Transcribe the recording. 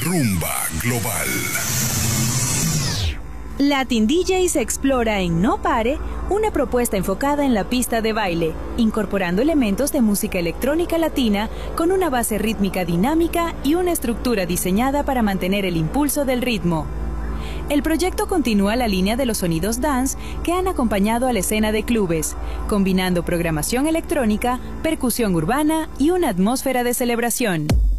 Rumba Global. Latin DJs explora en No Pare una propuesta enfocada en la pista de baile, incorporando elementos de música electrónica latina con una base rítmica dinámica y una estructura diseñada para mantener el impulso del ritmo. El proyecto continúa la línea de los sonidos dance que han acompañado a la escena de clubes, combinando programación electrónica, percusión urbana y una atmósfera de celebración.